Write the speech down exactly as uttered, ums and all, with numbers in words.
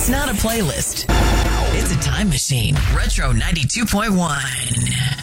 It's not a playlist. It's a time machine. Retro ninety-two point one.